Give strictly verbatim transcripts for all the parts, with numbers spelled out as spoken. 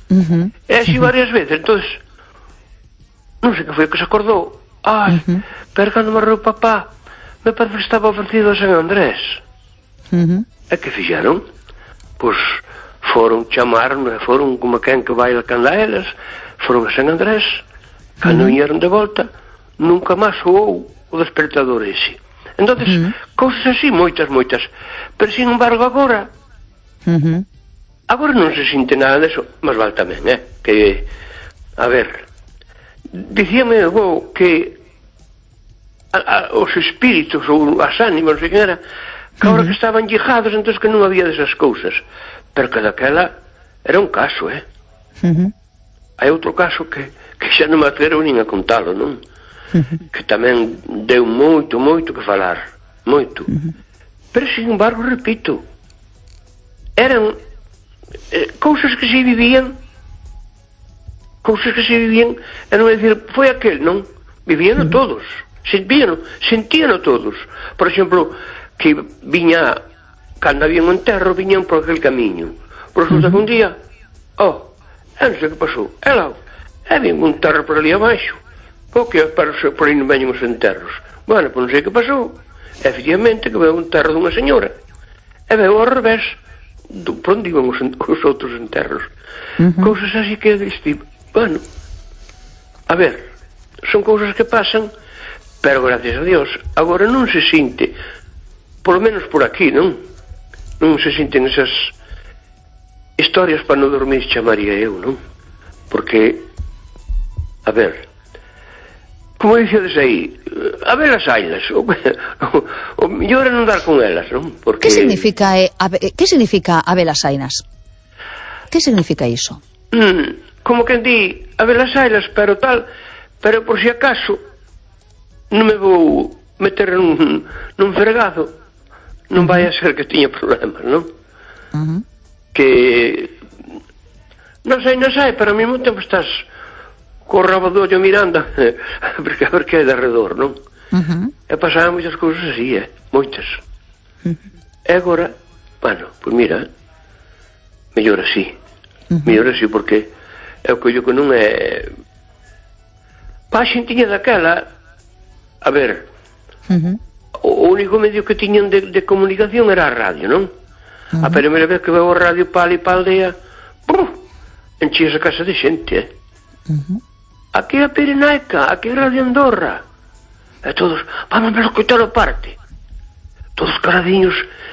Uh-huh. E así varias veces. Entonces, non sei que foi que se acordou. Ah, uh-huh. Pero cando morreu papá, me parece que estaba ofrecido a San Andrés. Uh-huh. E que fixeron? Pois foron, chamaron, foron como quen que vai a candelas, foron a San Andrés, cando uh-huh. viñeron de volta, nunca máis soou o despertador ese. Entonces, uh-huh. cousas así, moitas, moitas. Pero, sin embargo, agora, uh-huh. agora non se sinte nada deso, mas vale tamén, eh? Que, a ver, dicíame vou que a, a, os espíritos ou as ánimas, non sei quen era, que agora uh-huh. que estaban lligados, entón que non había desas cousas. Pero que daquela era un caso, eh? Uh-huh. Hai outro caso que, que xa non me atrevo nin a contalo, non? Uh-huh. Que tamén deu moito, moito que falar, moito. Uh-huh. Pero, sin embargo, repito, eran eh, cousas que se vivían, cousas que se vivían, e non é dicir, foi aquel, non? Vivíano uh-huh. todos, sentíano, sentíano todos. Por exemplo, que viña, cando había un enterro, viñan por aquel camiño. Por resulta uh-huh. que un día, oh, non sei que pasou, é lá, é bien un enterro por ali abaixo. O que para por aí non veñen os enterros. Bueno, pois non sei que pasou. Efectivamente, que veo un enterro dunha señora. E veo ao revés, do, por onde iban os, os outros enterros. Uh-huh. Cousas así que diste, bueno, a ver, son cousas que pasan, pero gracias a Dios, agora non se sinte, polo menos por aquí, non? Non se sinten esas historias para non dormir, chamaría eu, non? Porque, a ver, como dixedes aí, a ver as ailas, o, o, o mellor é non dar con elas, non? Porque... Que significa, eh, a, que significa a ver as ailas? Que significa iso? Mm, como quen di, a ver as ailas, pero tal, pero por si acaso non me vou meter nun, nun fregado, non uh-huh. vai a ser que tiña problemas, non? Uh-huh. Que non sei, non sei, pero ao mesmo tempo estás co rabo do ollo mirando porque a ver que hai de arredor, non? Uh-huh. E pasaban moitas cousas así, eh? Moitas. Uh-huh. E agora, bueno, pois mira, mellor así. Uh-huh. Mellor así, porque é o que eu que non é... Pa a xentiña daquela, a ver, uh-huh. o único medio que tiñan de, de comunicación era a radio, non? Uh-huh. A primeira vez que veo a radio pa ali pa aldea, bruf, enchías a casa de xente, eh? Uh-huh. Aquí a Pirenaica, aquí a Radio Andorra. E todos, vamos a escoitar a parte. Todos caradiños,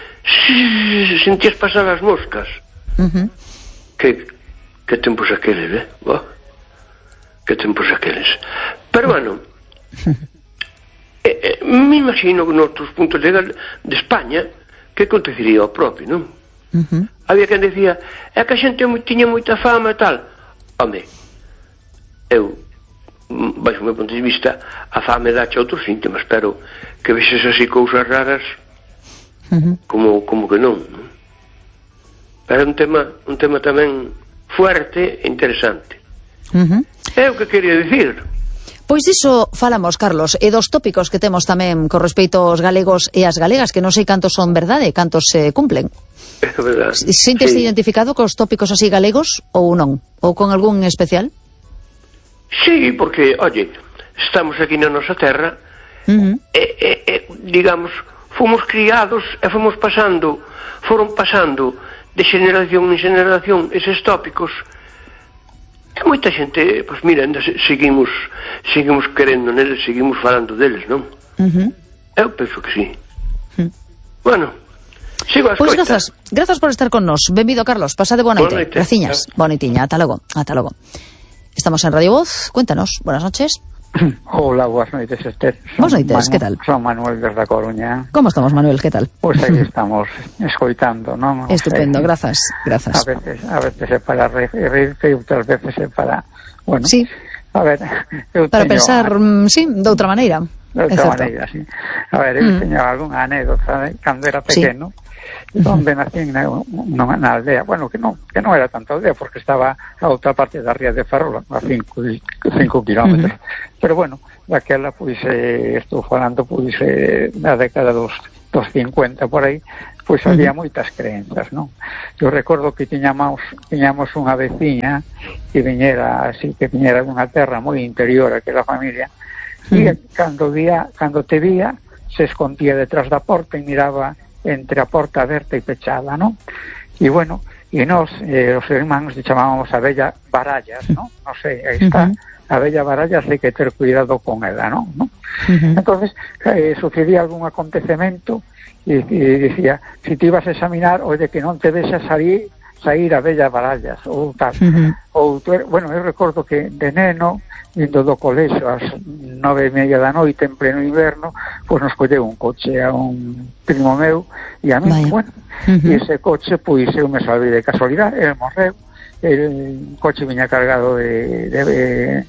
sentías pasar as moscas. Uh-huh. Que, que tempos aqueles, eh? Oh, que tempos aqueles. Pero bueno, eh, eh, me imagino que noutros puntos de, de España que acontecería o propio, non? Uh-huh. Había quen decía, é que a xente tiña moita fama e tal. Home, eu, baixo o meu ponto de vista, a fame dache outros síntomas, pero que vexes así cousas raras, uh-huh. como, como que non, non? Pero é un tema, un tema tamén fuerte e interesante. Uh-huh. É o que quería dicir. Pois iso falamos, Carlos, e dos tópicos que temos tamén con respecto aos galegos e as galegas, que non sei cantos son verdade, cantos se cumplen. É verdade. Sentes sí. identificado cos tópicos así galegos ou non? Ou con algún especial? Sí, porque, oye, estamos aquí na nosa terra, uh-huh. e, e, e, digamos, fomos criados e fomos pasando, foron pasando de xeneración en xeneración eses tópicos. E moita xente, pois mira, ainda seguimos seguimos querendo neles, seguimos falando deles, non? Uh-huh. Eu penso que sí. Uh-huh. Bueno, sigo a escoita. Pois grazas, grazas por estar con nos. Benvido, Carlos, pasade boa noite. Boa noite. Graciñas, boa noitiña, ata logo, ata logo. Estamos en Radio Voz, cuéntanos, buenas noches. Hola, boas noites, Esther. Boas noites, que tal? Son Manuel desde a Coruña. Como estamos, Manuel, que tal? Pois pues aí estamos escoitando, non? Estupendo, sei, grazas, grazas. A veces, a veces é para reírte e outras veces é para... Bueno, sí. A ver, eu para teño, pensar, a... sí, de outra maneira. De outra maneira, sí. A ver, eu mm. teño algunha anécdota de cando era pequeno, sí. Donde nací na, na, na aldea, bueno, que non, que non era tanta aldea, porque estaba a outra parte da ría de Ferrol, a cinco kilómetros. Uh-huh. Pero bueno, daquela, pois, eh, estou falando, pois, eh, na década dos, dos cincuenta, por aí, pois había uh-huh. moitas creencias, non? Eu recordo que tiñamos, tiñamos unha veciña que viñera, así que viñera dunha terra moi interior aquela familia, uh-huh. e cando vía, cando te vía, se escondía detrás da porta e miraba entre a porta aberta e pechada, non? E bueno, e nós, eh, os irmáns, chamábamos a Bella Barallas, non? Non sei, aí está, uh-huh. a Bella Barallas, hai que ter cuidado con ela, non? ¿No? Uh-huh. Entonces, eh, sucedía algún acontecemento e, e dicía, si te ibas a examinar, oye, que non te deixas salir, sair a Bella Barallas, ou tal. Uh-huh. Ou, bueno, eu recordo que de neno, indo do colexo ás nove e media da noite, en pleno inverno, pois nos colleu un coche a un primo meu, e a mí, Vaya. bueno, uh-huh. e ese coche, pois eu me salví de casualidade, ele morreu, el coche viña cargado de, de, de,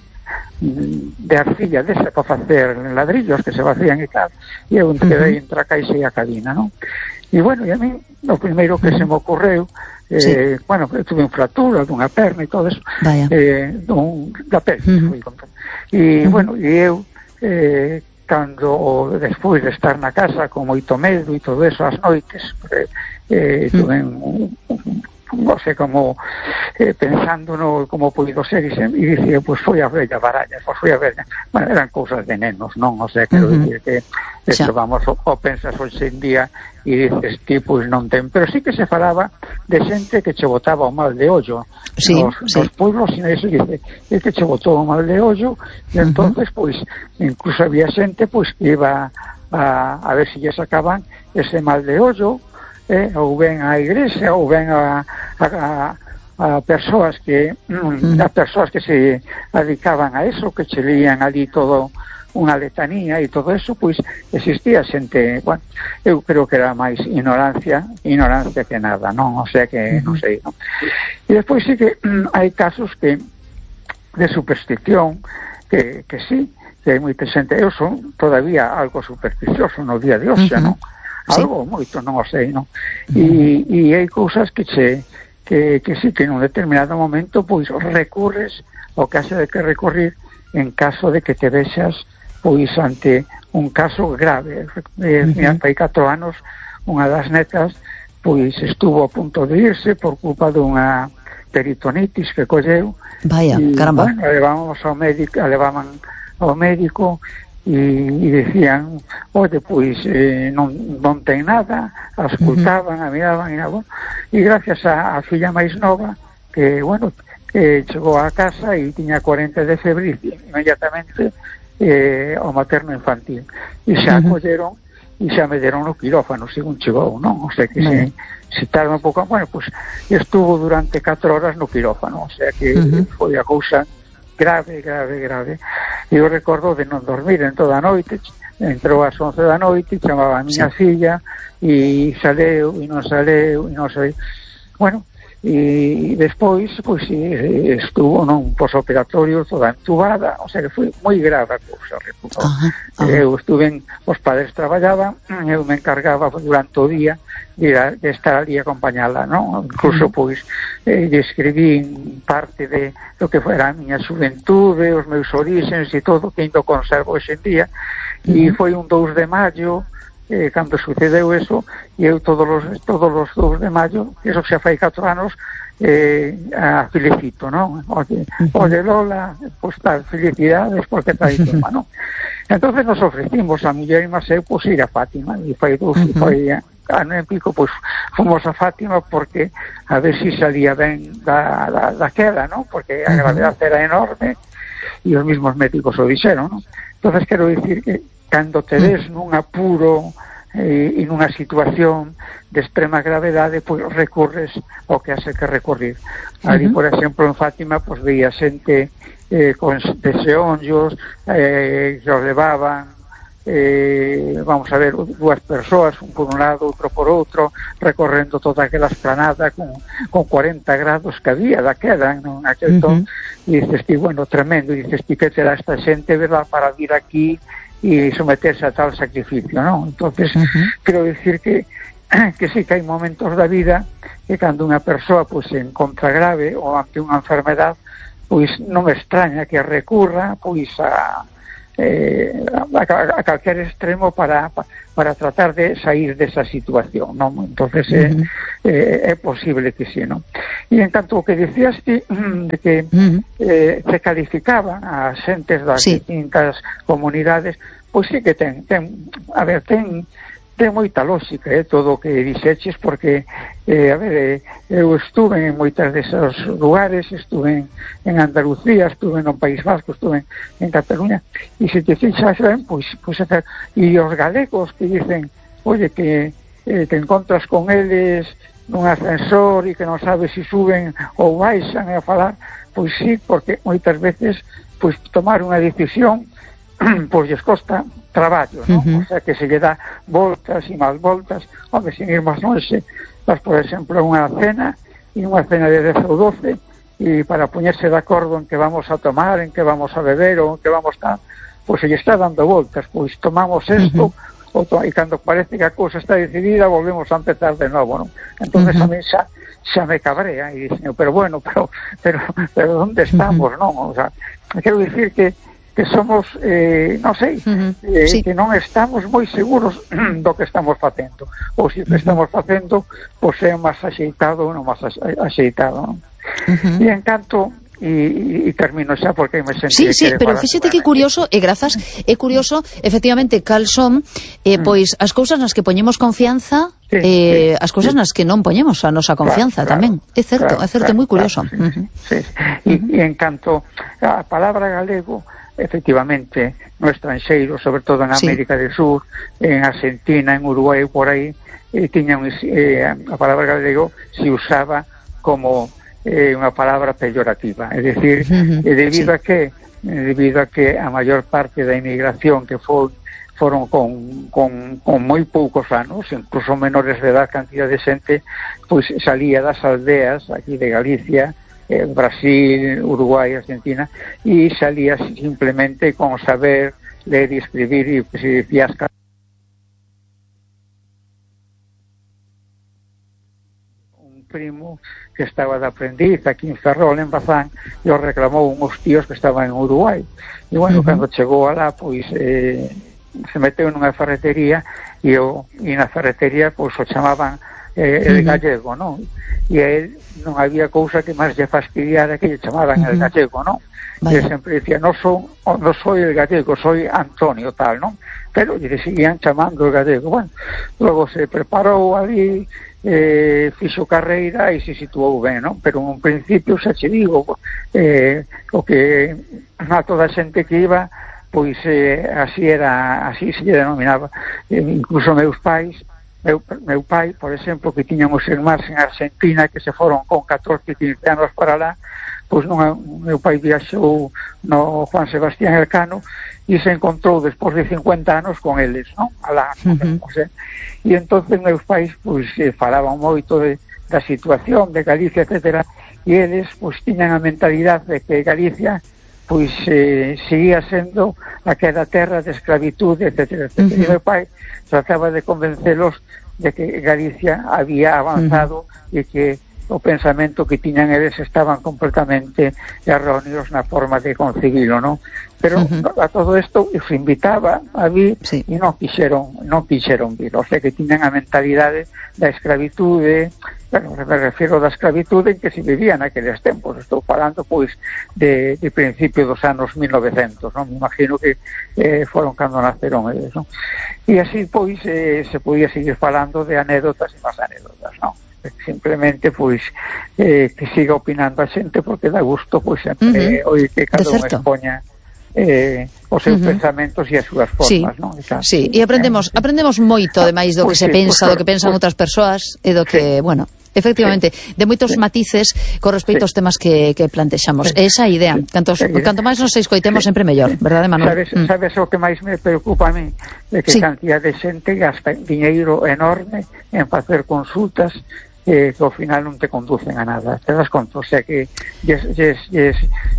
de arcilla desa para facer ladrillos que se vacían e tal, e eu quedei uh-huh. entre a caixa e a cabina, non? E bueno, e a mí, o primeiro que uh-huh. se me ocorreu, Eh, sí. bueno, eu tuve un fractura dunha perna e todo eso, eh, dun, da pele, uh-huh. e uh-huh. bueno, e eu eh, cando despois de estar na casa con moito medo e todo eso as noites, eh, eh, uh-huh. tuve un, un, non sei como eh, pensando no como puido ser e, se, e dicía, pois foi a Bella Barallas, pois foi a Bella, bueno, eran cousas de nenos, non? O sea, quero uh-huh. dicir que esto, vamos, o, o pensas hoxe en día e dices, ti, pois non ten, pero sí que se falaba de xente que che botaba o mal de ollo, sí, nos, sí. nos pueblos, e iso dice, é que che botou o mal de ollo, e uh-huh. entonces, pois, incluso había xente, pois, que iba a, a ver se lle sacaban ese mal de ollo, eh, ou ben a igrexa, ou ben a, a, a persoas que mm, a persoas que se dedicaban a eso, que che lían ali todo unha letanía e todo eso, pois existía xente, bueno, eu creo que era máis ignorancia, ignorancia que nada, non? O sea que, non sei, non? E despois sí que mm, hai casos que de superstición, que, que sí, que hai moita xente, eu son todavía algo supersticioso no día de hoxe, uh-huh. non? Algo sí. moito, non o sei, non? E, e hai cousas que che que, que sí, que en un determinado momento pois recurres ao caso de que recurrir en caso de que te vexas pois ante un caso grave. Eh, uh-huh. Hai catro anos unha das netas pois estuvo a punto de irse por culpa dunha peritonitis que colleu. Vaya, y, caramba. Bueno, levábamos ao médico, levaban ao médico e, e decían, oye, pois eh, non, non ten nada, auscultaban, uh-huh. a miraban e nada, e gracias a, a filla máis nova que, bueno, que chegou a casa e tiña cuarenta de febre e inmediatamente eh, ao materno infantil e xa uh-huh. colleron e xa me deron no quirófano según chegou, non? O sea que uh-huh. se, se tarda un pouco, bueno, pois pues, estuvo durante catro horas no quirófano, o sea que uh-huh. foi a cousa grave, grave, grave. E eu recordo de non dormir en toda a noite, entrou ás once da noite, chamaba a miña sí. filla, e saleu, e non saleu, e non saleu. Bueno, e despois, pois, estuvo nun posoperatorio toda entubada, o sea que foi moi grave a cousa, reputo. Uh-huh, uh-huh. Eu estuve, os padres traballaban, eu me encargaba durante o día de, de estar ali a acompañala, non? Incluso, uh-huh. pois, eh, describí parte de lo que fuera a miña xuventude, os meus orixens e todo, que ainda conservo hoxe en día, uh-huh. e foi un dous de maio, eh, cando sucedeu eso, e eu todos os, todos os dous de maio, eso xa fai catro anos, eh, a felicito, non? Oye, oye Lola, pois tal, felicidades, porque está aí tu irmá, non? Entonces nos ofrecimos a muller e máis eu, pois, ir a Fátima, e foi dous, uh-huh. foi ano e pico, pois, fomos a Fátima porque a ver si salía ben da, da, da queda, non? Porque a gravedade era enorme, e os mismos médicos o dixeron, non? Entonces quero dicir que cando te ves nun apuro eh, e nunha situación de extrema gravedade, pois recurres ao que hace que recurrir. Ali, uh-huh. por exemplo, en Fátima, pois veía xente eh, con deseonllos, eh, que os levaban, eh, vamos a ver, dúas persoas, un por un lado, outro por outro, recorrendo toda aquela esplanada con, con cuarenta grados que había da queda, non? Aquel uh-huh. ton, e dices ti, bueno, tremendo, e dices ti, que terá esta xente, verdad, para vir aquí e someterse a tal sacrificio, non? Entonces, uh-huh. quero dicir que que sí que hai momentos da vida que cando unha persoa pois se encontra grave ou ante unha enfermedad, pois non me extraña que recurra pois a eh, a, a, a calquer extremo para, para tratar de sair desa situación, non? Entonces uh-huh. eh, eh, é posible que sí, non? E en canto ao que dicías ti, de que uh-huh. eh, se calificaban as xentes das sí. distintas comunidades, pois sí que ten, ten a ver, ten ten moita lógica, eh, todo o que dixeches, porque, eh, a ver, eh, eu estuve en moitas desos lugares, estuve en, en Andalucía, estuve no País Vasco, estuve en, en Cataluña, e se te fixas ben, pois, pois, e os galegos que dicen, oye, que eh, te encontras con eles nun ascensor e que non sabes se suben ou baixan a falar, pois sí, porque moitas veces, pois, tomar unha decisión, pois lles costa traballo, ¿no? Uh-huh. O sea, que se lle dá voltas e máis voltas, onde sin ir máis longe, vas, por exemplo, a unha cena, e unha cena de dez ou doce, e para poñerse de acordo en que vamos a tomar, en que vamos a beber, ou en que vamos a... Pois se lle está dando voltas, pois tomamos isto, uh-huh. to... e cando parece que a cousa está decidida, volvemos a empezar de novo, ¿no? Entonces uh-huh. a mí xa, xa me cabrea, e dicen, pero bueno, pero, pero, pero ¿dónde estamos, uh-huh. non? O sea, quero dicir que que somos, eh, non sei, uh-huh. eh, sí. que non estamos moi seguros do que estamos facendo. Ou se o que estamos facendo, pois é máis axeitado ou non máis axeitado, non? Uh-huh. E en canto, e, e termino xa porque me sentí... Sí, sí, pero fíxate que curioso, e grazas, é curioso, efectivamente, cal son, eh, pois, as cousas nas que poñemos confianza, sí, eh, sí, as cousas sí. nas que non poñemos a nosa confianza, claro, tamén. Claro, é certo, claro, é certo, claro, moi curioso. Claro, sí, uh-huh. sí. E, uh-huh. e en canto a palabra galego, efectivamente, no estranxeiro, sobre todo en América sí. del Sur, en Argentina, en Uruguai, por aí, eh, tiñan eh, a palabra galego se usaba como eh, unha palabra peyorativa, é dicir, uh-huh. eh, debido sí. a que debido a que a maior parte da inmigración que foi foron con, con, con moi poucos anos, incluso menores de edad, cantidad de xente, pois salía das aldeas aquí de Galicia, Eh, Brasil, Uruguai, Argentina, e salía simplemente con saber leer e escribir, e que se decía un primo que estaba de aprendiz aquí en Ferrol, en Bazán, e o reclamou uns tíos que estaban en Uruguai, e bueno, uh-huh. cando chegou alá, pois eh, se meteu nunha ferretería, e, o, e na ferretería pois o chamaban eh, el uh-huh. gallego, non? E a él non había cousa que máis lle fastidiara que lle chamaban uh-huh. el gallego, non? Vale. E sempre dicía, non son, non soy el gallego, soy Antonio, tal, non? Pero lle seguían chamando el gallego. Bueno, logo se preparou ali, eh, fixo carreira e se situou ben, non? Pero en un principio, xa che digo, eh, o que a toda a xente que iba, pois eh, así era, así se lle denominaba. Eh, incluso meus pais, Meu, meu pai, por exemplo, que tiñan os irmáns en Argentina que se foron con catorce, quince anos para lá, pois non, meu pai viaxou no Juan Sebastián Elcano e se encontrou despois de cincuenta anos con eles, non? Alá, uh-huh. o sea, e entonces meus pais pois falaban moito de, da situación de Galicia, etcétera, e eles pois tiñan a mentalidade de que Galicia pois eh, seguía sendo aquela terra de esclavitude, etcétera, etcétera. Uh-huh. E meu pai trataba de convencelos de que Galicia había avanzado uh-huh. e que o pensamento que tiñan eles estaban completamente erróneos na forma de concebilo, non? Pero uh-huh. a todo isto se invitaba a vir sí. e non quixeron, non quixeron vir, o sea que tiñan a mentalidade da esclavitude. Bueno, me refiero da esclavitude en que se vivía naqueles tempos. Estou falando, pois, de, de principio dos anos mil novecientos, non? Me imagino que eh, foron cando naceron eles, non? E así, pois, eh, se podía seguir falando de anécdotas e máis anécdotas, non? Simplemente, pois, eh, que siga opinando a xente, porque dá gusto, pois, sempre, uh-huh. oi, que cada un expoña eh, os seus uh-huh. pensamentos e as súas formas, sí. non? Está, sí, e aprendemos, eh, aprendemos moito de máis do que pues, se sí, pensa, pues, do que pensan pues, outras persoas, e do que, sí. bueno, efectivamente, sí. de moitos sí. matices con respecto sí. aos temas que, que plantexamos. Sí. Esa idea, sí. Cantos, sí. canto máis nos escoitemos, sí. sempre mellor, verdade, Manuel? Sabes, mm. sabes o que máis me preocupa a mí? De que sí. cantidad de xente gasta diñeiro enorme en facer consultas eh, que ao final non te conducen a nada, te das conta, o sea que yes, yes, yes,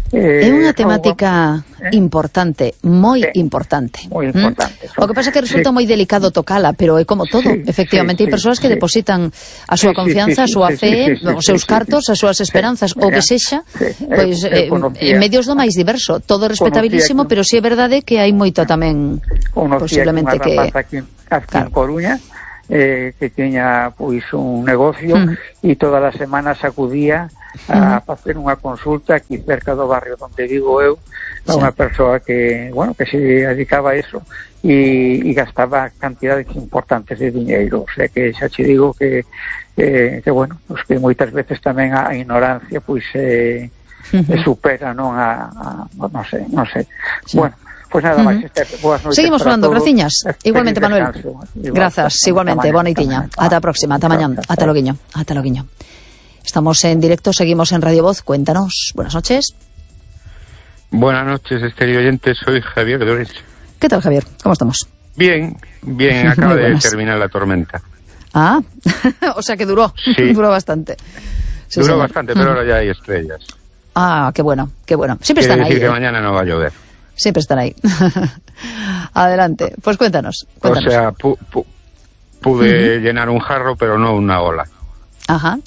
É unha temática eh? importante, moi sí, importante. Moi importante. ¿Mm? O que pasa é que resulta sí. moi delicado tocala, pero é como todo, sí, efectivamente, sí, hai persoas que sí. depositan a súa sí, confianza, sí, sí, a súa sí, fe, sí, sí, os seus sí, cartos, sí, as súas esperanzas, sí, o que sexa, sí, pois eh, en medios do máis diverso, todo respetabilísimo, pero si sí é verdade que hai moito tamén posiblemente que... Aquí, aquí claro. en Coruña, eh, que tiña pois un negocio e mm. todas as semanas acudía a facer unha consulta aquí cerca do barrio onde vivo eu, a unha persoa que, bueno, que se dedicaba a eso e, e gastaba cantidades importantes de diñeiro, o sea que xa che digo que, eh, que bueno, pues que moitas veces tamén a ignorancia pois eh, uh-huh. supera, non a, a non sei, non sei. Sí. Bueno, pues nada máis. Uh-huh. Este, boas noites. Seguimos falando, graciñas. Igualmente, Manuel. Igual, Grazas, igualmente. Boa noitiña. Ata a próxima, ata mañán. Ata loguiño. Ata loguiño. Estamos en directo, seguimos en Radio Voz. Cuéntanos. Buenas noches. Buenas noches, estéreo oyentes. Soy Javier de Orense. ¿Qué tal, Javier? ¿Cómo estamos? Bien, bien. Acaba de terminar la tormenta. Ah, o sea que duró. Sí. Duró bastante. Sí, duró señor. bastante, pero ahora ya hay estrellas. Ah, qué bueno, qué bueno. Siempre están Quiere ahí. decir que ¿eh? mañana no va a llover. Siempre están ahí. Adelante. Pues cuéntanos, cuéntanos. O sea, pu pu pude uh-huh. llenar un jarro, pero no una ola. Ajá.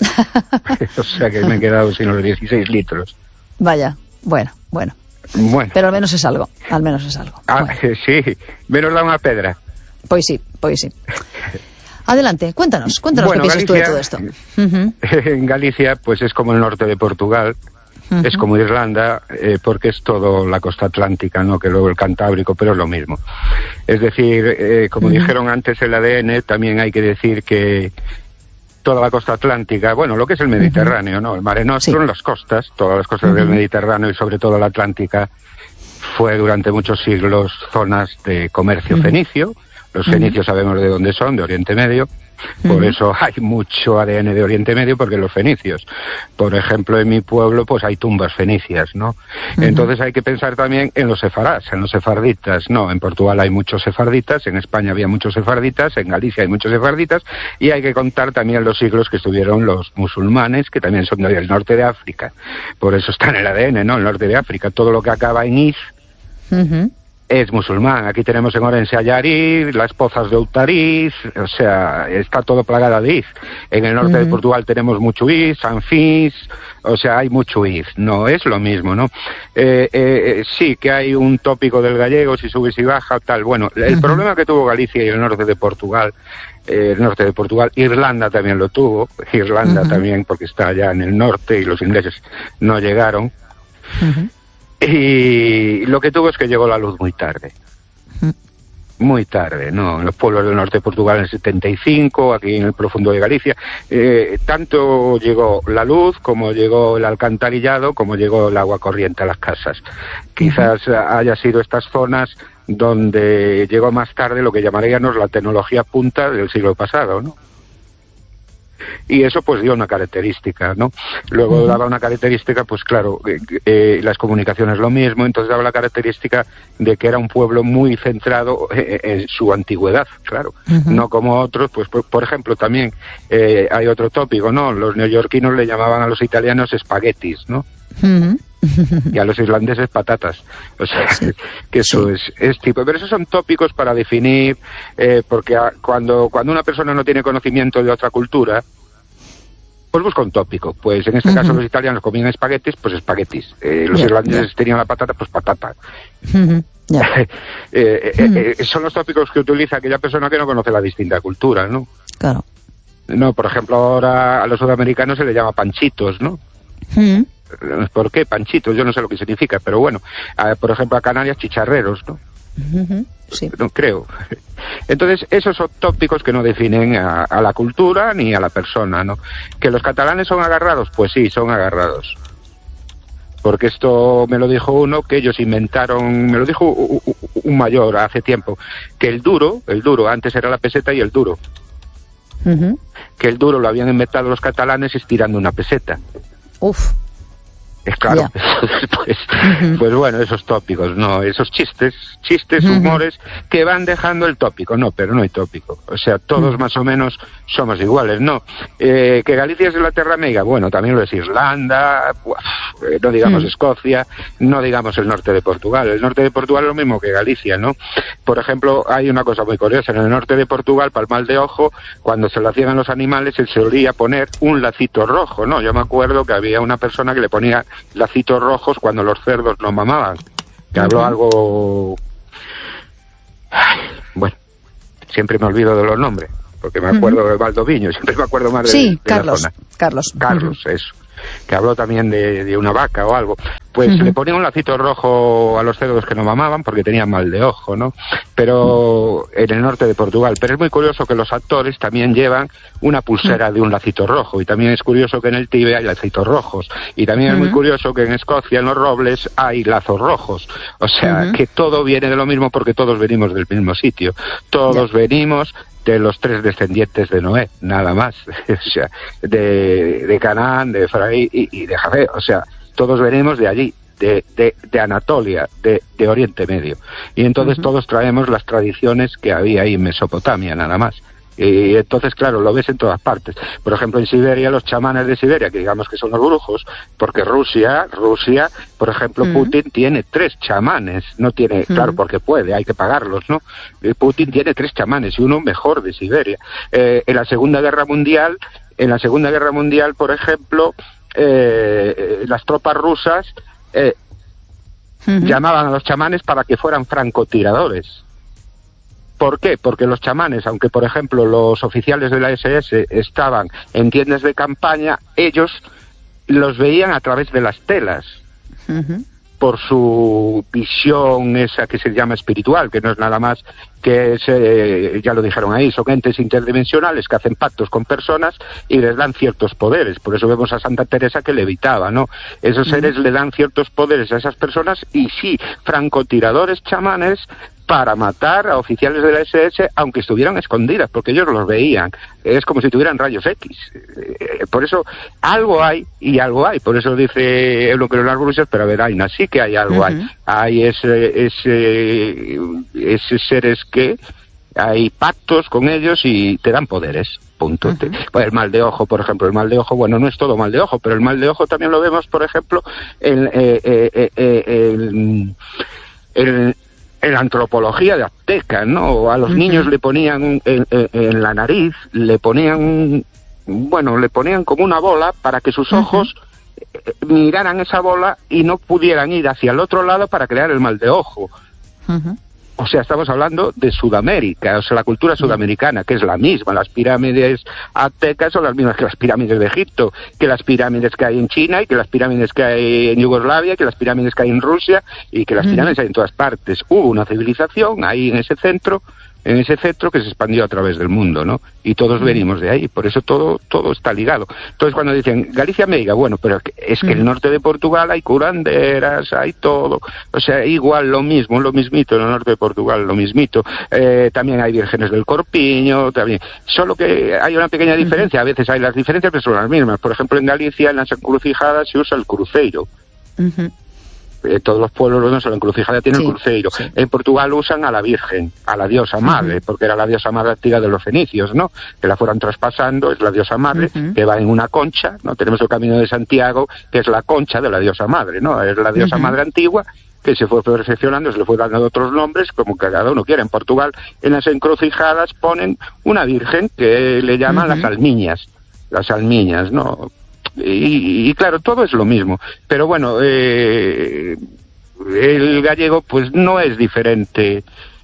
O sea que me he quedado sin los dieciséis litros. Vaya, bueno, bueno. Bueno. Pero al menos es algo, al menos es algo. Ah, bueno. Sí, menos da una pedra. Pues sí, pues sí. Adelante, cuéntanos, cuéntanos bueno, qué piensas Galicia, tú de todo esto. Uh-huh. En Galicia, pues es como el norte de Portugal, uh-huh. es como Irlanda, eh, porque es todo la costa atlántica, ¿no? Que luego el Cantábrico, pero es lo mismo. Es decir, eh, como uh-huh. dijeron antes el A D N, también hay que decir que toda la costa atlántica, bueno, lo que es el Mediterráneo, uh-huh. ¿no? El Mare Nostrum, sí. las costas, todas las costas uh-huh. del Mediterráneo y sobre todo la Atlántica, fue durante muchos siglos zonas de comercio uh-huh. fenicio. Los fenicios uh-huh. sabemos de dónde son, de Oriente Medio, por uh-huh. eso hay mucho A D N de Oriente Medio, porque los fenicios, por ejemplo, en mi pueblo, pues hay tumbas fenicias, ¿no? Uh-huh. Entonces hay que pensar también en los sefarás, en los sefarditas, ¿no? En Portugal hay muchos sefarditas, en España había muchos sefarditas, en Galicia hay muchos sefarditas, y hay que contar también los siglos que estuvieron los musulmanes, que también son del norte de África, por eso está en el A D N, ¿no? El norte de África, todo lo que acaba en iz, uh-huh. es musulmán. Aquí tenemos en Orense a Yarid, las pozas de Outariz, o sea, está todo plagada de iz. En el norte uh-huh. de Portugal tenemos mucho iz, Sanfís, o sea, hay mucho iz. No es lo mismo, ¿no? Eh, eh, sí que hay un tópico del gallego, si sube, si baja, tal. Bueno, el uh-huh. problema que tuvo Galicia y el norte de Portugal, eh, el norte de Portugal, Irlanda también lo tuvo, Irlanda uh-huh. también, porque está allá en el norte y los ingleses no llegaron. Uh-huh. Y lo que tuvo es que llegó la luz muy tarde. Muy tarde, ¿no? En los pueblos del norte de Portugal en el setenta y cinco, aquí en el profundo de Galicia. Eh, tanto llegó la luz como llegó el alcantarillado, como llegó el agua corriente a las casas. Quizás uh-huh. haya sido estas zonas donde llegó más tarde lo que llamaríamos la tecnología punta del siglo pasado, ¿no? Y eso pues dio una característica, ¿no? Luego uh-huh. daba una característica, pues claro, eh, eh, las comunicaciones lo mismo, entonces daba la característica de que era un pueblo muy centrado eh, en su antigüedad, claro, uh-huh. no como otros, pues por, por ejemplo también eh, hay otro tópico, ¿no? Los neoyorquinos le llamaban a los italianos espaguetis, ¿no? Uh-huh. Y a los irlandeses patatas, o sea, sí. que eso sí. es, es tipo, pero esos son tópicos para definir, eh, porque a, cuando, cuando una persona no tiene conocimiento de otra cultura, pues busca un tópico, pues en este uh-huh. caso los italianos comían espaguetis, pues espaguetis, eh, los yeah, irlandeses yeah. tenían la patata, pues patata. Uh-huh. Yeah. eh, uh-huh. eh, eh, son los tópicos que utiliza aquella persona que no conoce la distinta cultura, ¿no? Claro. No, por ejemplo, ahora a los sudamericanos se les llama panchitos, ¿no? Uh-huh. ¿Por qué? Panchitos, yo no sé lo que significa, pero bueno, a, por ejemplo a Canarias chicharreros, ¿no? Uh-huh. Sí. No creo. Entonces, esos son tópicos que no definen a, a la cultura ni a la persona, ¿no? ¿Que los catalanes son agarrados? Pues sí, son agarrados. Porque esto me lo dijo uno, que ellos inventaron, me lo dijo un mayor hace tiempo, que el duro, el duro, antes era la peseta y el duro. Uh-huh. Que el duro lo habían inventado los catalanes estirando una peseta. Uf. Es claro, yeah. entonces pues, uh-huh. pues bueno, esos tópicos, no, esos chistes, chistes, uh-huh. humores que van dejando el tópico, no, pero no hay tópico, o sea, todos uh-huh. más o menos somos iguales, no, eh, que Galicia es la terra meiga, bueno, también lo es Irlanda, uf, eh, no digamos uh-huh. Escocia, no digamos el norte de Portugal, el norte de Portugal es lo mismo que Galicia, ¿no? Por ejemplo, hay una cosa muy curiosa, en el norte de Portugal, para el mal de ojo, cuando se lo hacían a los animales, se solía poner un lacito rojo, ¿no? Yo me acuerdo que había una persona que le ponía lacitos rojos cuando los cerdos no mamaban, que habló uh-huh. algo... Ay, bueno, siempre me olvido de los nombres, porque me acuerdo uh-huh. de Valdoviño, siempre me acuerdo más de, sí, de Carlos, la zona. Carlos. Carlos, uh-huh. eso. Que habló también de, de una vaca o algo, pues uh-huh. le ponía un lacito rojo a los cerdos que no mamaban porque tenían mal de ojo, ¿no? Pero en el norte de Portugal. Pero es muy curioso que los actores también llevan una pulsera de un lacito rojo, y también es curioso que en el Tíbet hay lacitos rojos, y también uh-huh. es muy curioso que en Escocia, en los robles, hay lazos rojos. O sea, uh-huh. que todo viene de lo mismo porque todos venimos del mismo sitio. Todos yeah. venimos de los tres descendientes de Noé, nada más, o sea, de, de Canaán, de Efraín y, y de Jafé, o sea, todos venimos de allí, de, de, de Anatolia, de, de Oriente Medio, y entonces uh-huh. todos traemos las tradiciones que había ahí en Mesopotamia, nada más. Y entonces, claro, lo ves en todas partes. Por ejemplo, en Siberia, los chamanes de Siberia, que digamos que son los brujos, porque Rusia, Rusia, por ejemplo, uh-huh. Putin tiene tres chamanes, no tiene, uh-huh. claro, porque puede, hay que pagarlos, ¿no? Putin tiene tres chamanes y uno mejor de Siberia. Eh, en la Segunda Guerra Mundial, en la Segunda Guerra Mundial, por ejemplo, eh, las tropas rusas eh, uh-huh. llamaban a los chamanes para que fueran francotiradores. ¿Por qué? Porque los chamanes, aunque por ejemplo los oficiales de la ese ese estaban en tiendas de campaña, ellos los veían a través de las telas, uh-huh. por su visión esa que se llama espiritual, que no es nada más que, ese, ya lo dijeron ahí, son entes interdimensionales que hacen pactos con personas y les dan ciertos poderes. Por eso vemos a Santa Teresa que levitaba, ¿no? Esos uh-huh. seres le dan ciertos poderes a esas personas, y sí, francotiradores chamanes para matar a oficiales de la ese ese, aunque estuvieran escondidas, porque ellos los veían. Es como si tuvieran rayos X. Por eso, algo hay, y algo hay. Por eso dice lo que los Bruces, pero a ver, hay, sí que hay algo, uh-huh. hay. Hay ese, ese, ese seres que hay pactos con ellos y te dan poderes. Punto. Uh-huh. Pues el mal de ojo, por ejemplo, el mal de ojo, bueno, no es todo mal de ojo, pero el mal de ojo también lo vemos, por ejemplo, en, eh, eh, eh, en, en en la antropología de Azteca, ¿no? A los uh-huh. niños le ponían en, en, en la nariz, le ponían, bueno, le ponían como una bola para que sus ojos uh-huh. miraran esa bola y no pudieran ir hacia el otro lado para crear el mal de ojo. Uh-huh. O sea, estamos hablando de Sudamérica, o sea, la cultura sudamericana, que es la misma. Las pirámides aztecas son las mismas que las pirámides de Egipto, que las pirámides que hay en China, y que las pirámides que hay en Yugoslavia, que las pirámides que hay en Rusia, y que las pirámides hay en todas partes. Hubo una civilización ahí en ese centro, en ese centro que se expandió a través del mundo, ¿no? Y todos venimos de ahí, por eso todo todo está ligado. Entonces, cuando dicen Galicia meiga, bueno, pero es que el norte de Portugal hay curanderas, hay todo, o sea, igual lo mismo, lo mismito, en el norte de Portugal lo mismito. Eh, también hay vírgenes del Corpiño, también. Solo que hay una pequeña diferencia, a veces hay las diferencias, pero son las mismas. Por ejemplo, en Galicia, en las encrucijadas, se usa el cruceiro. Uh-huh. Eh, todos los pueblos, no solo en Crucijada tienen sí, el cruceiro. Sí. En Portugal usan a la Virgen, a la diosa madre, uh-huh. porque era la diosa madre antigua de los fenicios, ¿no? Que la fueron traspasando, es la diosa madre, uh-huh. que va en una concha, ¿no? Tenemos el Camino de Santiago, que es la concha de la diosa madre, ¿no? Es la diosa uh-huh. madre antigua, que se fue perfeccionando, se le fue dando otros nombres, como que cada uno quiera. En Portugal, en las encrucijadas ponen una virgen que le llaman uh-huh. las almiñas, las almiñas, ¿no? Y, y claro, todo es lo mismo, pero bueno, eh, el gallego pues no es diferente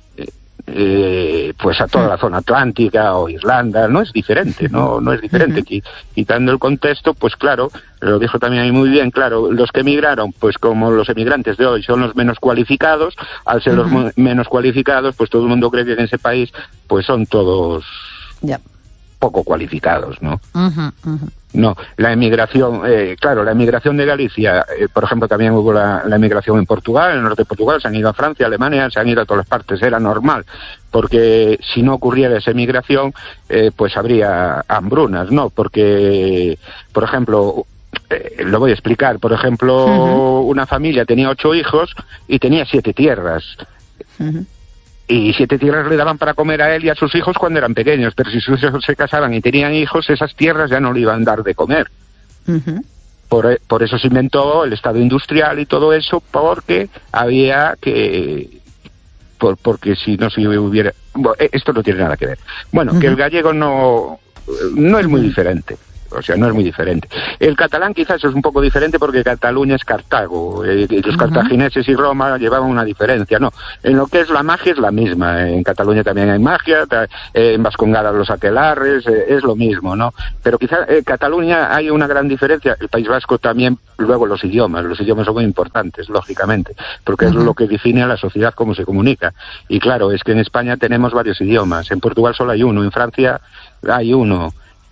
eh, pues a toda la zona atlántica o Irlanda, no es diferente, no no es diferente. Uh-huh. Quitando el contexto, pues claro, lo dijo también ahí muy bien, claro, los que emigraron, pues como los emigrantes de hoy son los menos cualificados, al ser uh-huh. los menos cualificados, pues todo el mundo cree que en ese país pues son todos yeah. poco cualificados, ¿no? Uh-huh, uh-huh. No, la emigración, eh, claro, la emigración de Galicia, eh, por ejemplo, también hubo la, la emigración en Portugal, en el norte de Portugal, se han ido a Francia, Alemania, se han ido a todas partes, era normal, porque si no ocurriera esa emigración, eh, pues habría hambrunas, ¿no? Porque, por ejemplo, Eh, lo voy a explicar. Por ejemplo, uh-huh. una familia tenía ocho hijos y tenía siete tierras. Uh-huh. Y siete tierras le daban para comer a él y a sus hijos cuando eran pequeños, pero si sus hijos se casaban y tenían hijos, esas tierras ya no le iban a dar de comer. Uh-huh. Por, por eso se inventó el Estado industrial y todo eso, porque había que... Por, porque si no se hubiera... Bueno, esto no tiene nada que ver. Bueno, uh-huh. que el gallego no, no es muy diferente. O sea, no es muy diferente. El catalán quizás es un poco diferente porque Cataluña es Cartago. Eh, los uh-huh. cartagineses y Roma llevaban una diferencia, ¿no? En lo que es la magia es la misma. En Cataluña también hay magia, ta, eh, en Vascongada los aquelarres, eh, es lo mismo, ¿no? Pero quizás en eh, Cataluña hay una gran diferencia. El País Vasco también, luego los idiomas. Los idiomas son muy importantes, lógicamente, porque uh-huh. es lo que define a la sociedad, cómo se comunica. Y claro, es que en España tenemos varios idiomas. En Portugal solo hay uno, en Francia hay uno.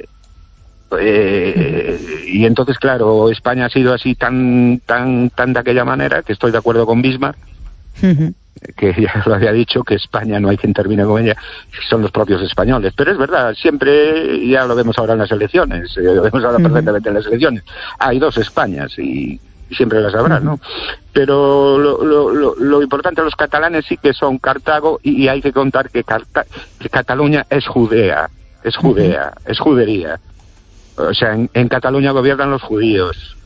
Eh, y entonces, claro, España ha sido así tan tan tan de aquella manera que estoy de acuerdo con Bismarck, uh-huh. que ya lo había dicho, que España no hay quien termine con ella, son los propios españoles. Pero es verdad, siempre, ya lo vemos ahora en las elecciones, eh, lo vemos ahora uh-huh. perfectamente en las elecciones, hay dos Españas y siempre las habrá, uh-huh. ¿no? Pero lo, lo, lo, lo importante, los catalanes sí que son Cartago, y, y hay que contar que, Carta- que Cataluña es Judea, es Judea, uh-huh. es judería. O sea, en, en Cataluña gobiernan los judíos.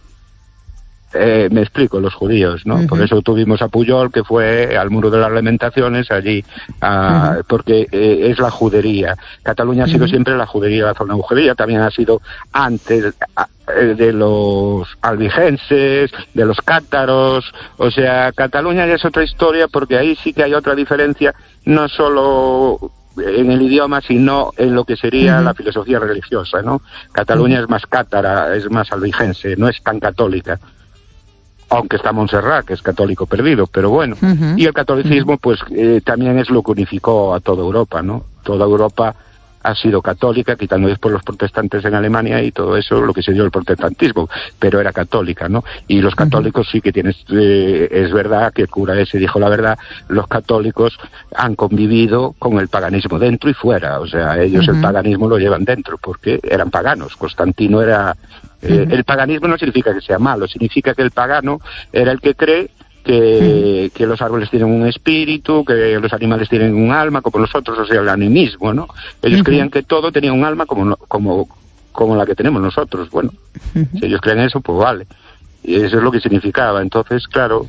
Eh, me explico, los judíos, ¿no? Uh-huh. Por eso tuvimos a Pujol, que fue al Muro de las Lamentaciones, allí, a, uh-huh. porque eh, es la judería. Cataluña uh-huh. ha sido siempre la judería, la zona judería, también ha sido antes a, de los albigenses, de los cátaros. O sea, Cataluña ya es otra historia, porque ahí sí que hay otra diferencia, no solo en el idioma, sino en lo que sería uh-huh. la filosofía religiosa, ¿no? Cataluña uh-huh. es más cátara, es más albigense, no es tan católica, aunque está Montserrat, que es católico perdido, pero bueno. Uh-huh. Y el catolicismo, uh-huh. pues, eh, también es lo que unificó a toda Europa, ¿no? Toda Europa ha sido católica, quitando después los protestantes en Alemania y todo eso, lo que se dio el protestantismo, pero era católica, ¿no? Y los católicos uh-huh. sí que tienes, eh, es verdad que el cura ese dijo la verdad, los católicos han convivido con el paganismo dentro y fuera, o sea, ellos uh-huh. el paganismo lo llevan dentro, porque eran paganos. Constantino era... Eh, uh-huh. El paganismo no significa que sea malo, significa que el pagano era el que cree que, uh-huh. que los árboles tienen un espíritu, que los animales tienen un alma, como nosotros, o sea, el animismo, ¿no? Ellos uh-huh. creían que todo tenía un alma como, como, como la que tenemos nosotros. Bueno, uh-huh. si ellos creen eso, pues vale. Y eso es lo que significaba. Entonces, claro,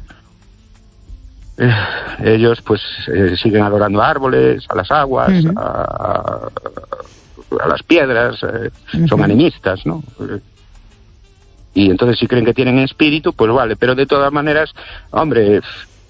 eh, ellos pues eh, siguen adorando a árboles, a las aguas, uh-huh. a, a las piedras, eh, uh-huh. son animistas, ¿no? Y entonces si creen que tienen espíritu, pues vale, pero de todas maneras, hombre,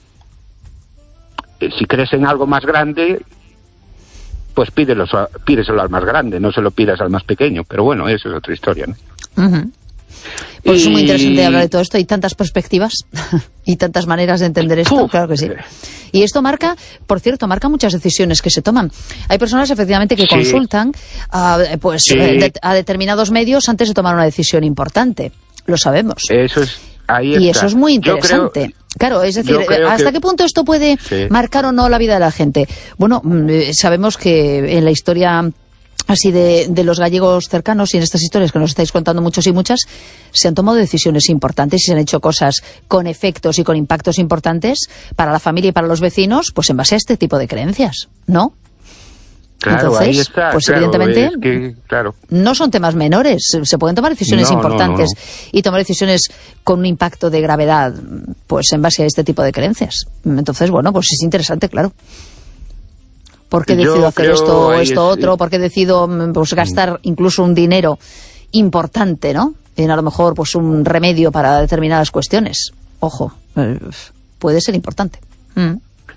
si crees en algo más grande, pues pídelo, pídeselo al más grande, no se lo pidas al más pequeño, pero bueno, eso es otra historia, ¿no? Uh-huh. Pues y... es muy interesante hablar de todo esto, hay tantas perspectivas y tantas maneras de entender esto, Uf. claro que sí. Y esto marca, por cierto, marca muchas decisiones que se toman. Hay personas efectivamente que sí. consultan uh, pues sí. de, a determinados medios antes de tomar una decisión importante. Lo sabemos. Eso es, ahí y está. Eso es muy interesante. Creo, claro, es decir, ¿hasta que... qué punto esto puede sí. marcar o no la vida de la gente? Bueno, sabemos que en la historia así de, de los gallegos cercanos y en estas historias que nos estáis contando muchos y muchas, se han tomado decisiones importantes y se han hecho cosas con efectos y con impactos importantes para la familia y para los vecinos, pues en base a este tipo de creencias, ¿no? Claro, Entonces, ahí está, pues claro, evidentemente es que, claro. no son temas menores, se pueden tomar decisiones no, importantes no, no. y tomar decisiones con un impacto de gravedad, pues en base a este tipo de creencias. Entonces, bueno, pues es interesante, claro. ¿Por qué decido Yo hacer esto o esto es... otro? ¿Por qué decido pues, gastar incluso un dinero importante, ¿no? En a lo mejor pues un remedio para determinadas cuestiones. Ojo, eh, puede ser importante. Mm.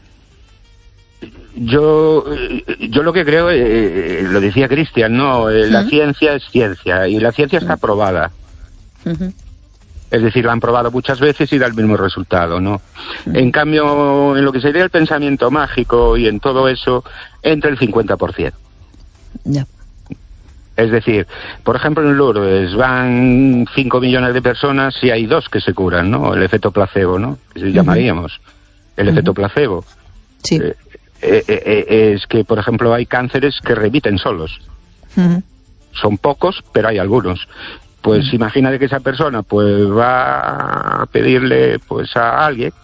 Yo yo lo que creo, eh, lo decía Cristian, no, eh, la uh-huh. ciencia es ciencia y la ciencia está probada. Uh-huh. Es decir, la han probado muchas veces y da el mismo resultado, ¿no? Uh-huh. En cambio, en lo que sería el pensamiento mágico y en todo eso, entra el cincuenta por ciento. Yeah. Es decir, por ejemplo, en Lourdes van cinco millones de personas y hay dos que se curan, ¿no? El efecto placebo, ¿no? Que se uh-huh. llamaríamos. El uh-huh. efecto placebo. Sí. Eh, Eh, eh, eh, es que, por ejemplo, hay cánceres que remiten solos. Uh-huh. Son pocos, pero hay algunos. Pues mm. imagínate que esa persona pues va a pedirle pues a alguien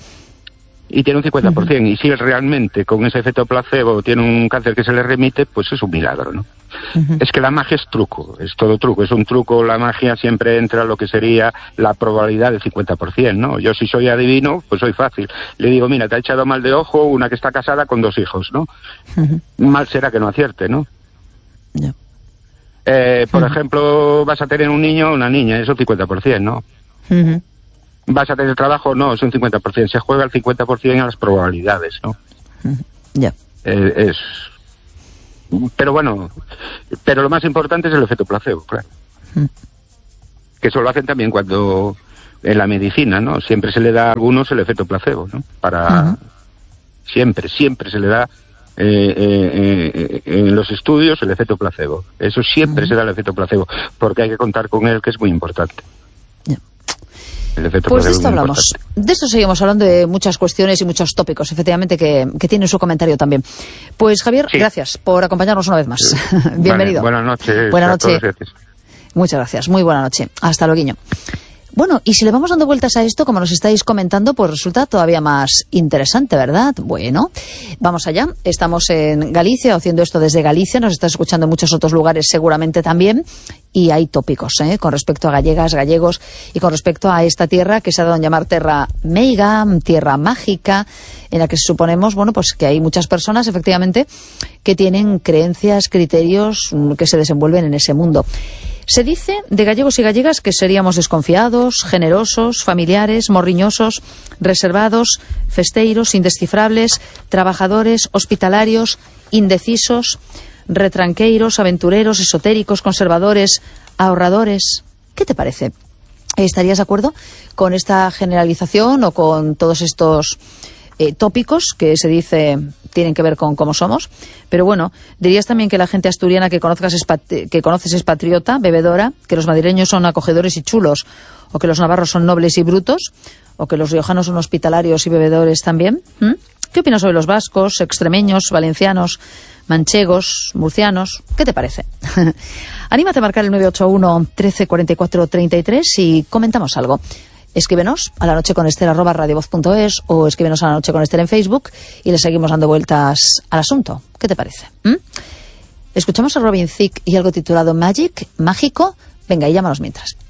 y tiene un cincuenta por ciento, uh-huh. y si él realmente con ese efecto placebo tiene un cáncer que se le remite, pues es un milagro, ¿no? Uh-huh. Es que la magia es truco, es todo truco, es un truco. La magia siempre entra lo que sería la probabilidad del cincuenta por ciento, ¿no? Yo si soy adivino, pues soy fácil. Le digo, mira, te ha echado mal de ojo una que está casada con dos hijos, ¿no? Uh-huh. Mal será que no acierte, ¿no? Yeah. Eh, por uh-huh. ejemplo, vas a tener un niño o una niña, es un cincuenta por ciento, ¿no? Uh-huh. ¿Vas a tener trabajo? No, es un cincuenta por ciento. Se juega el cincuenta por ciento a las probabilidades, ¿no? Ya. Yeah. Eh, es... Pero bueno, pero lo más importante es el efecto placebo, claro. Mm. Que eso lo hacen también cuando en la medicina, ¿no? Siempre se le da a algunos el efecto placebo, ¿no? Para... Uh-huh. Siempre, siempre se le da eh, eh, eh, en los estudios el efecto placebo. Eso siempre uh-huh. se da el efecto placebo, porque hay que contar con él, que es muy importante. Yeah. Pues de esto hablamos, importante. De esto seguimos hablando, de muchas cuestiones y muchos tópicos, efectivamente, que, que tienen su comentario también. Pues Javier, sí. gracias por acompañarnos una vez más. Sí. Bienvenido. Vale, buenas noches. Buenas noches. Muchas gracias, muy buena noche. Hasta luego. Bueno, y si le vamos dando vueltas a esto, como nos estáis comentando, pues resulta todavía más interesante, ¿verdad? Bueno, vamos allá. Estamos en Galicia, haciendo esto desde Galicia, nos está escuchando en muchos otros lugares seguramente también, y hay tópicos, ¿eh? Con respecto a gallegas, gallegos, y con respecto a esta tierra que se ha dado a llamar Terra Meiga, tierra mágica, en la que suponemos, bueno, pues que hay muchas personas, efectivamente, que tienen creencias, criterios que se desenvuelven en ese mundo. Se dice de gallegos y gallegas que seríamos desconfiados, generosos, familiares, morriñosos, reservados, festeiros, indescifrables, trabajadores, hospitalarios, indecisos, retranqueiros, aventureros, esotéricos, conservadores, ahorradores. ¿Qué te parece? ¿Estarías de acuerdo con esta generalización o con todos estos eh, tópicos que se dice tienen que ver con cómo somos? Pero bueno, dirías también que la gente asturiana que conozcas es pat- que conoces es patriota, bebedora, que los madrileños son acogedores y chulos, o que los navarros son nobles y brutos, o que los riojanos son hospitalarios y bebedores también. ¿Mm? ¿Qué opinas sobre los vascos, extremeños, valencianos, manchegos, murcianos? ¿Qué te parece? Anímate a marcar el nueve ocho uno, trece, cuarenta y cuatro, treinta y tres y comentamos algo. Escríbenos a la noche con Esther arroba radiovoz punto es o escríbenos a la noche con Esther en Facebook y le seguimos dando vueltas al asunto. ¿Qué te parece? ¿Mm? Escuchamos a Robin Thicke y algo titulado Magic, mágico. Venga, y llámanos mientras.